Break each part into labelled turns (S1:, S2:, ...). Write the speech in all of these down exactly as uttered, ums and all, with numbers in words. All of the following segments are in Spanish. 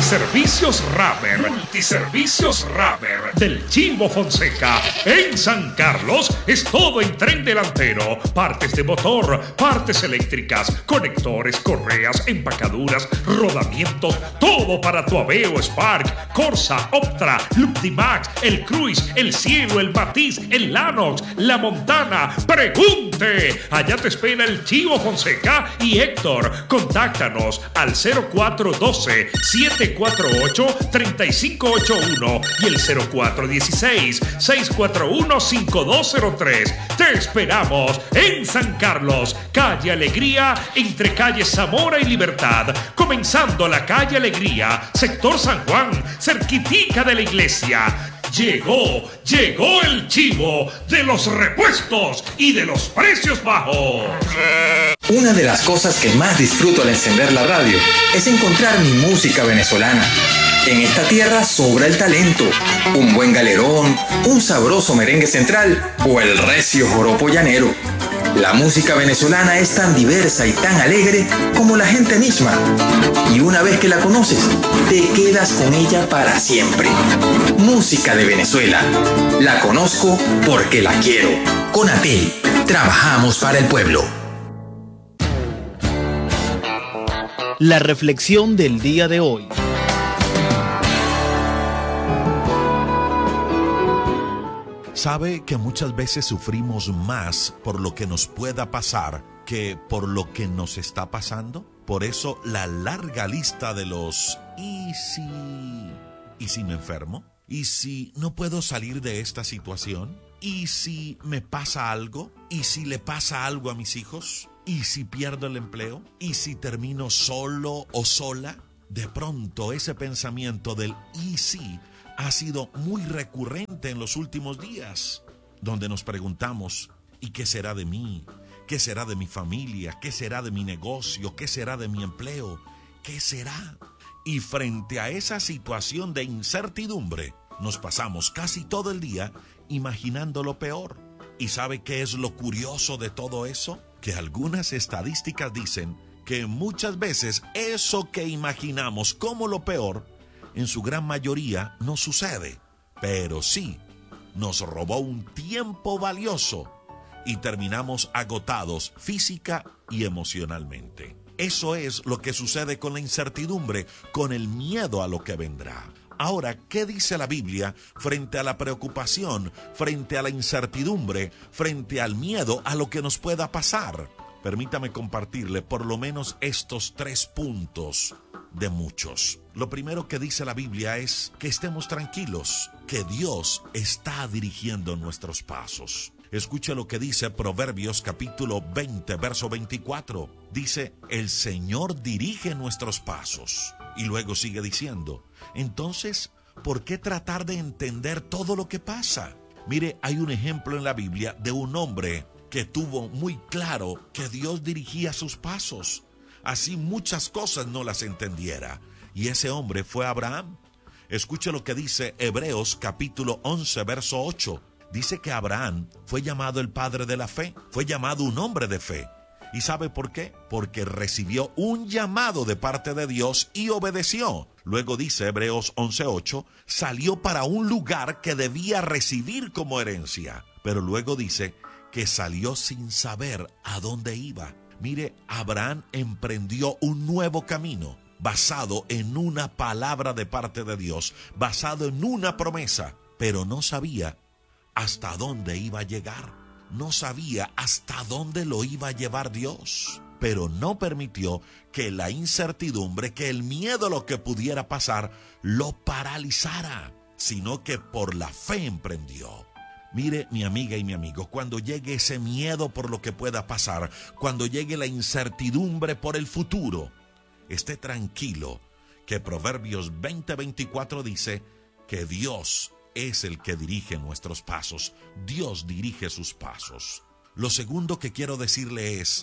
S1: Multiservicios Raver, Multiservicios Raver del Chivo Fonseca. En San Carlos es todo en tren delantero, partes de motor, partes eléctricas, conectores, correas, empacaduras, rodamientos, todo para tu Aveo, Spark, Corsa, Optra, Luptimax, el Cruise, el Cielo, el Matiz, el Lanox, la Montana. ¡Pregunte! Allá te espera el Chivo Fonseca y Héctor. Contáctanos al cero cuatro uno dos, siete cuatro ocho, tres cinco ocho uno y el cero cuatro uno seis, seis cuatro uno, cinco dos cero tres. Te esperamos en San Carlos, calle Alegría, entre calles Zamora y Libertad, comenzando la calle Alegría, sector San Juan, cerquitica de la iglesia. Llegó, llegó el Chivo de los repuestos y de los precios bajos.
S2: Una de las cosas que más disfruto al encender la radio es encontrar mi música venezolana. En esta tierra sobra el talento, un buen galerón, un sabroso merengue central o el recio joropo llanero. La música venezolana es tan diversa y tan alegre como la gente misma. Y una vez que la conoces, te quedas con ella para siempre. Música de Venezuela. La conozco porque la quiero. Con Atel, trabajamos para el pueblo.
S3: La reflexión del día de hoy.
S4: Sabe que muchas veces sufrimos más por lo que nos pueda pasar que por lo que nos está pasando. Por eso la larga lista de los ¿y si? ¿Y si me enfermo? ¿Y si no puedo salir de esta situación? ¿Y si me pasa algo? ¿Y si le pasa algo a mis hijos? ¿Y si pierdo el empleo? ¿Y si termino solo o sola? De pronto ese pensamiento del ¿y si? Ha sido muy recurrente en los últimos días, donde nos preguntamos, ¿y qué será de mí? ¿Qué será de mi familia? ¿Qué será de mi negocio? ¿Qué será de mi empleo? ¿Qué será? Y frente a esa situación de incertidumbre, nos pasamos casi todo el día imaginando lo peor. ¿Y sabe qué es lo curioso de todo eso? Que algunas estadísticas dicen que muchas veces eso que imaginamos como lo peor, en su gran mayoría no sucede, pero sí nos robó un tiempo valioso y terminamos agotados física y emocionalmente. Eso es lo que sucede con la incertidumbre, con el miedo a lo que vendrá. Ahora, ¿qué dice la Biblia frente a la preocupación, frente a la incertidumbre, frente al miedo a lo que nos pueda pasar? Permítame compartirle por lo menos estos tres puntos de muchos. Lo primero que dice la Biblia es que estemos tranquilos, que Dios está dirigiendo nuestros pasos. Escuche lo que dice Proverbios capítulo veinte, verso veinticuatro. Dice, el Señor dirige nuestros pasos. Y luego sigue diciendo, entonces, ¿por qué tratar de entender todo lo que pasa? Mire, hay un ejemplo en la Biblia de un hombre que tuvo muy claro que Dios dirigía sus pasos. Así muchas cosas no las entendiera. Y ese hombre fue Abraham. Escuche lo que dice Hebreos capítulo once, verso ocho. Dice que Abraham fue llamado el padre de la fe, fue llamado un hombre de fe. ¿Y sabe por qué? Porque recibió un llamado de parte de Dios y obedeció. Luego dice Hebreos once ocho, salió para un lugar que debía recibir como herencia. Pero luego dice que salió sin saber a dónde iba. Mire, Abraham emprendió un nuevo camino basado en una palabra de parte de Dios, basado en una promesa, pero no sabía hasta dónde iba a llegar. No sabía hasta dónde lo iba a llevar Dios, pero no permitió que la incertidumbre, que el miedo a lo que pudiera pasar, lo paralizara, sino que por la fe emprendió. Mire, mi amiga y mi amigo, cuando llegue ese miedo por lo que pueda pasar, cuando llegue la incertidumbre por el futuro, esté tranquilo, que Proverbios veinte veinticuatro dice que Dios es el que dirige nuestros pasos. Dios dirige sus pasos. Lo segundo que quiero decirle es,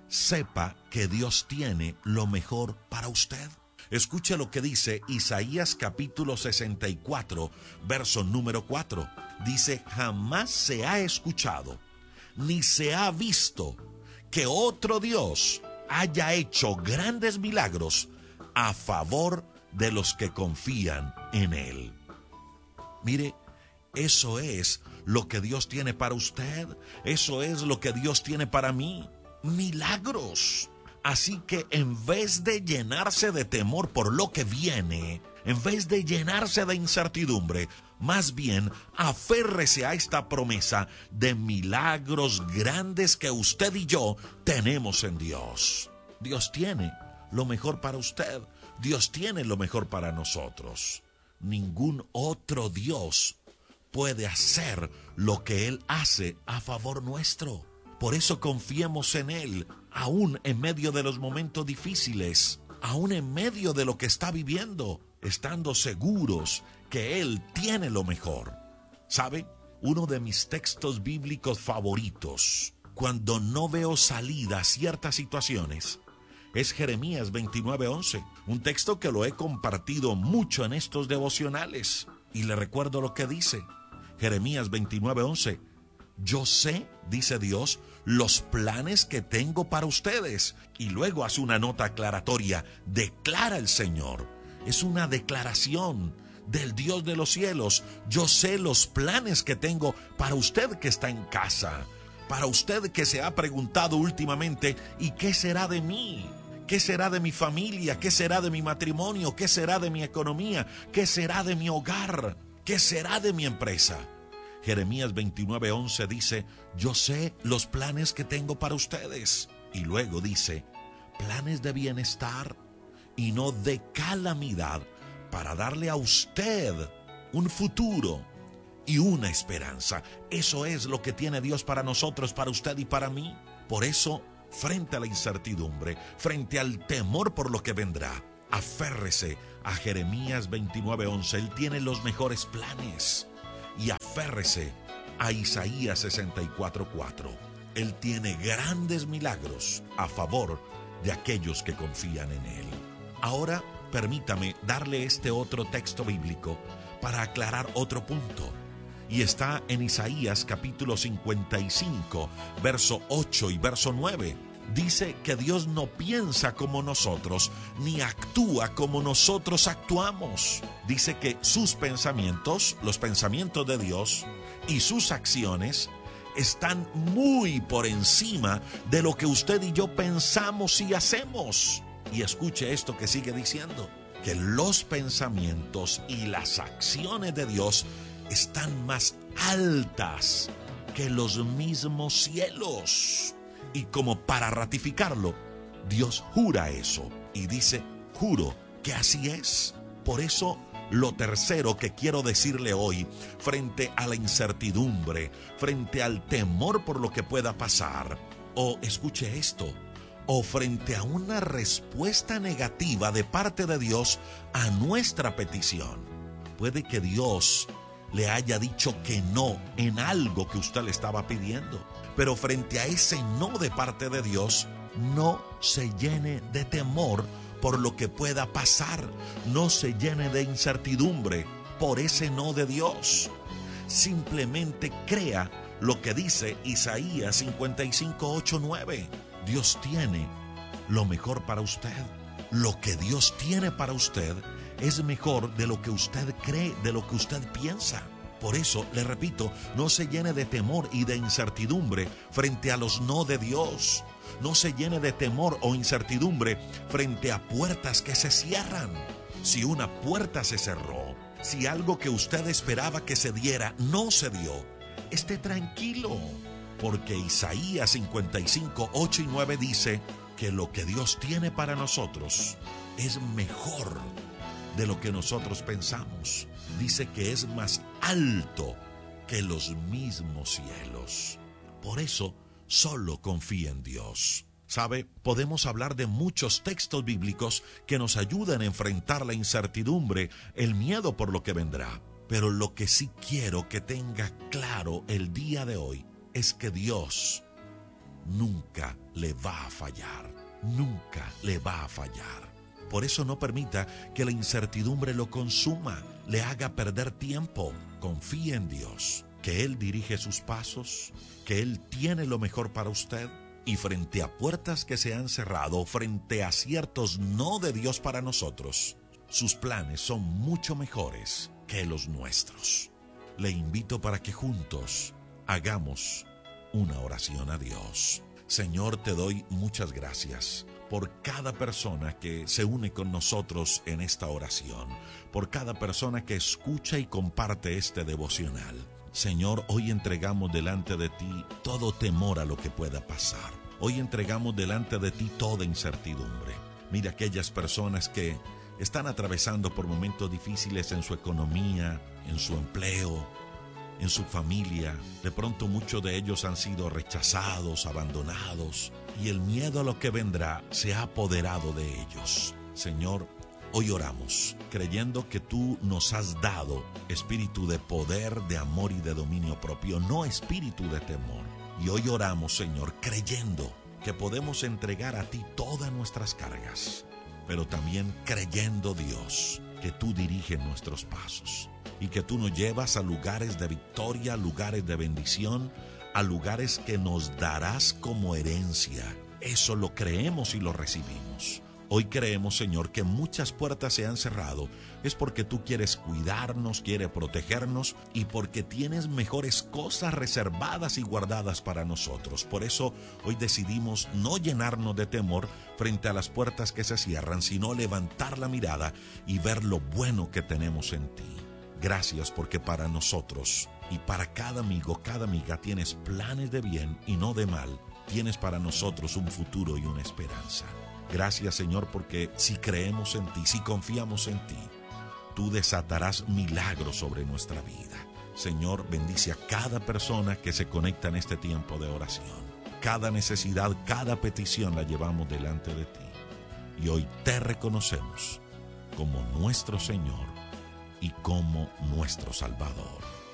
S4: sepa que Dios tiene lo mejor para usted. Escuche lo que dice Isaías capítulo sesenta y cuatro, verso número cuatro. Dice, jamás se ha escuchado, ni se ha visto que otro Dios haya hecho grandes milagros a favor de los que confían en Él. Mire, eso es lo que Dios tiene para usted. Eso es lo que Dios tiene para mí. Milagros. Así que en vez de llenarse de temor por lo que viene, en vez de llenarse de incertidumbre, más bien aférrese a esta promesa de milagros grandes que usted y yo tenemos en Dios. Dios tiene lo mejor para usted. Dios tiene lo mejor para nosotros. Ningún otro Dios puede hacer lo que Él hace a favor nuestro. Por eso confiemos en Él, aún en medio de los momentos difíciles, aún en medio de lo que está viviendo, estando seguros que Él tiene lo mejor. ¿Sabe? Uno de mis textos bíblicos favoritos, cuando no veo salida a ciertas situaciones, es Jeremías veintinueve once, un texto que lo he compartido mucho en estos devocionales. Y le recuerdo lo que dice, Jeremías veintinueve once. Yo sé, dice Dios, los planes que tengo para ustedes. Y luego hace una nota aclaratoria, declara el Señor. Es una declaración del Dios de los cielos. Yo sé los planes que tengo para usted que está en casa. Para usted que se ha preguntado últimamente, ¿y qué será de mí? ¿Qué será de mi familia? ¿Qué será de mi matrimonio? ¿Qué será de mi economía? ¿Qué será de mi hogar? ¿Qué será de mi empresa? Jeremías veintinueve once dice, yo sé los planes que tengo para ustedes. Y luego dice, planes de bienestar y no de calamidad, para darle a usted un futuro y una esperanza. Eso es lo que tiene Dios para nosotros, para usted y para mí. Por eso, frente a la incertidumbre, frente al temor por lo que vendrá, aférrese a Jeremías veintinueve once. Él tiene los mejores planes. Y aférrese a Isaías sesenta y cuatro cuatro. Él tiene grandes milagros a favor de aquellos que confían en Él. Ahora, permítame darle este otro texto bíblico para aclarar otro punto. Y está en Isaías capítulo cincuenta y cinco, verso ocho y verso nueve. Dice que Dios no piensa como nosotros, ni actúa como nosotros actuamos. Dice que sus pensamientos, los pensamientos de Dios y sus acciones están muy por encima de lo que usted y yo pensamos y hacemos. Y escuche esto que sigue diciendo, que los pensamientos y las acciones de Dios están más altas que los mismos cielos. Y como para ratificarlo, Dios jura eso y dice, juro que así es. Por eso, lo tercero que quiero decirle hoy, frente a la incertidumbre, frente al temor por lo que pueda pasar, o escuche esto, o frente a una respuesta negativa de parte de Dios a nuestra petición, puede que Dios le haya dicho que no en algo que usted le estaba pidiendo. Pero frente a ese no de parte de Dios, no se llene de temor por lo que pueda pasar. No se llene de incertidumbre por ese no de Dios. Simplemente crea lo que dice Isaías cincuenta y cinco, ocho, nueve. Dios tiene lo mejor para usted. Lo que Dios tiene para usted es mejor de lo que usted cree, de lo que usted piensa. Por eso, le repito, no se llene de temor y de incertidumbre frente a los no de Dios. No se llene de temor o incertidumbre frente a puertas que se cierran. Si una puerta se cerró, si algo que usted esperaba que se diera no se dio, esté tranquilo, porque Isaías cincuenta y cinco, ocho y nueve dice que lo que Dios tiene para nosotros es mejor de lo que nosotros pensamos. Dice que es más alto que los mismos cielos. Por eso, solo confía en Dios. ¿Sabe? Podemos hablar de muchos textos bíblicos que nos ayudan a enfrentar la incertidumbre, el miedo por lo que vendrá. Pero lo que sí quiero que tenga claro el día de hoy es que Dios nunca le va a fallar. Nunca le va a fallar. Por eso no permita que la incertidumbre lo consuma, le haga perder tiempo. Confíe en Dios, que Él dirige sus pasos, que Él tiene lo mejor para usted. Y frente a puertas que se han cerrado, frente a ciertos no de Dios para nosotros, sus planes son mucho mejores que los nuestros. Le invito para que juntos hagamos una oración a Dios. Señor, te doy muchas gracias por cada persona que se une con nosotros en esta oración, por cada persona que escucha y comparte este devocional. Señor, hoy entregamos delante de ti todo temor a lo que pueda pasar. Hoy entregamos delante de ti toda incertidumbre. Mira aquellas personas que están atravesando por momentos difíciles en su economía, en su empleo, en su familia. De pronto muchos de ellos han sido rechazados, abandonados, y el miedo a lo que vendrá se ha apoderado de ellos. Señor, hoy oramos, creyendo que tú nos has dado espíritu de poder, de amor y de dominio propio, no espíritu de temor. Y hoy oramos, Señor, creyendo que podemos entregar a ti todas nuestras cargas, pero también creyendo, Dios, que tú diriges nuestros pasos y que tú nos llevas a lugares de victoria, a lugares de bendición, a lugares que nos darás como herencia. Eso lo creemos y lo recibimos. Hoy creemos, Señor, que muchas puertas se han cerrado. Es porque tú quieres cuidarnos, quieres protegernos y porque tienes mejores cosas reservadas y guardadas para nosotros. Por eso hoy decidimos no llenarnos de temor frente a las puertas que se cierran, sino levantar la mirada y ver lo bueno que tenemos en ti. Gracias porque para nosotros y para cada amigo, cada amiga tienes planes de bien y no de mal. Tienes para nosotros un futuro y una esperanza. Gracias, Señor, porque si creemos en ti, si confiamos en ti, tú desatarás milagros sobre nuestra vida. Señor, bendice a cada persona que se conecta en este tiempo de oración. Cada necesidad, cada petición la llevamos delante de ti. Y hoy te reconocemos como nuestro Señor y como nuestro Salvador.